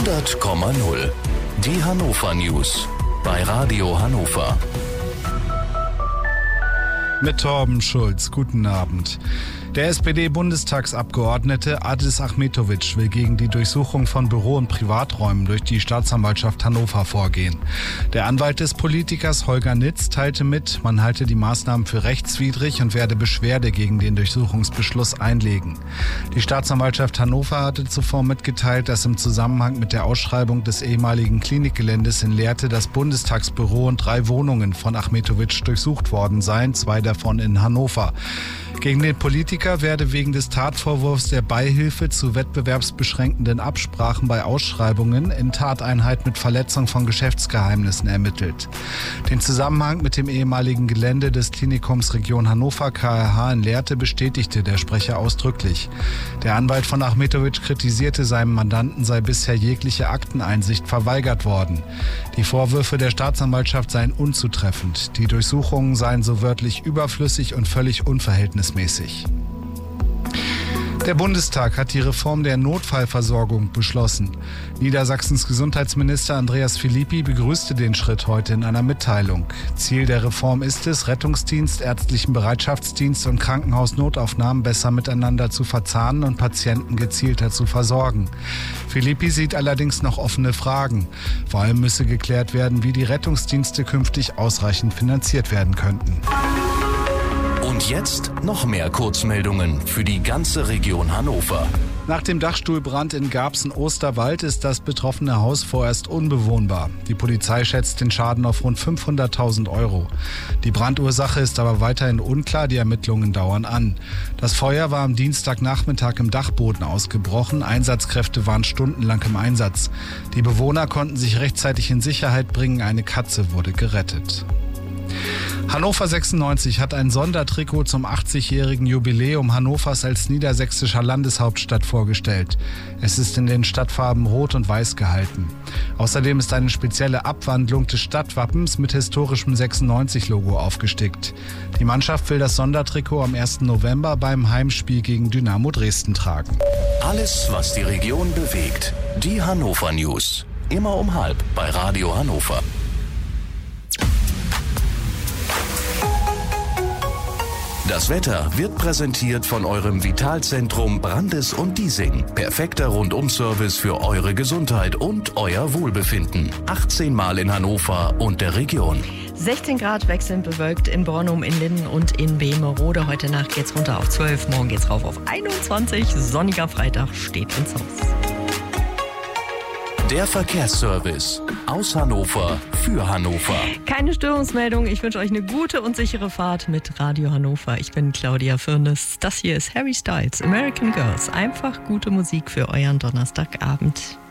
100,0. Die Hannover News bei Radio Hannover. Mit Torben Schulz. Guten Abend. Der SPD-Bundestagsabgeordnete Adis Achmetović will gegen die Durchsuchung von Büro- und Privaträumen durch die Staatsanwaltschaft Hannover vorgehen. Der Anwalt des Politikers Holger Nitz teilte mit, man halte die Maßnahmen für rechtswidrig und werde Beschwerde gegen den Durchsuchungsbeschluss einlegen. Die Staatsanwaltschaft Hannover hatte zuvor mitgeteilt, dass im Zusammenhang mit der Ausschreibung des ehemaligen Klinikgeländes in Lehrte das Bundestagsbüro und 3 Wohnungen von Achmetović durchsucht worden seien, 2 davon in Hannover. Gegen den Politiker werde wegen des Tatvorwurfs der Beihilfe zu wettbewerbsbeschränkenden Absprachen bei Ausschreibungen in Tateinheit mit Verletzung von Geschäftsgeheimnissen ermittelt. Den Zusammenhang mit dem ehemaligen Gelände des Klinikums Region Hannover KRH in Lehrte bestätigte der Sprecher ausdrücklich. Der Anwalt von Achmetović kritisierte, seinem Mandanten sei bisher jegliche Akteneinsicht verweigert worden. Die Vorwürfe der Staatsanwaltschaft seien unzutreffend. Die Durchsuchungen seien so wörtlich überflüssig und völlig unverhältnismäßig. Der Bundestag hat die Reform der Notfallversorgung beschlossen. Niedersachsens Gesundheitsminister Andreas Philippi begrüßte den Schritt heute in einer Mitteilung. Ziel der Reform ist es, Rettungsdienst, ärztlichen Bereitschaftsdienst und Krankenhausnotaufnahmen besser miteinander zu verzahnen und Patienten gezielter zu versorgen. Philippi sieht allerdings noch offene Fragen. Vor allem müsse geklärt werden, wie die Rettungsdienste künftig ausreichend finanziert werden könnten. Und jetzt noch mehr Kurzmeldungen für die ganze Region Hannover. Nach dem Dachstuhlbrand in Garbsen-Osterwald ist das betroffene Haus vorerst unbewohnbar. Die Polizei schätzt den Schaden auf rund 500.000 €. Die Brandursache ist aber weiterhin unklar, die Ermittlungen dauern an. Das Feuer war am Dienstagnachmittag im Dachboden ausgebrochen. Einsatzkräfte waren stundenlang im Einsatz. Die Bewohner konnten sich rechtzeitig in Sicherheit bringen, eine Katze wurde gerettet. Hannover 96 hat ein Sondertrikot zum 80-jährigen Jubiläum Hannovers als niedersächsischer Landeshauptstadt vorgestellt. Es ist in den Stadtfarben Rot und Weiß gehalten. Außerdem ist eine spezielle Abwandlung des Stadtwappens mit historischem 96-Logo aufgestickt. Die Mannschaft will das Sondertrikot am 1. November beim Heimspiel gegen Dynamo Dresden tragen. Alles, was die Region bewegt. Die Hannover News. Immer um 12:30 bei Radio Hannover. Das Wetter wird präsentiert von eurem Vitalzentrum Brandes und Diesing. Perfekter Rundum-Service für eure Gesundheit und euer Wohlbefinden. 18 Mal in Hannover und der Region. 16 Grad wechselnd bewölkt in Bornum, in Linden und in Bemerode. Heute Nacht geht's runter auf 12, morgen geht's rauf auf 21. Sonniger Freitag steht ins Haus. Der Verkehrsservice aus Hannover für Hannover. Keine Störungsmeldung. Ich wünsche euch eine gute und sichere Fahrt mit Radio Hannover. Ich bin Claudia Firnes. Das hier ist Harry Styles, American Girls. Einfach gute Musik für euren Donnerstagabend.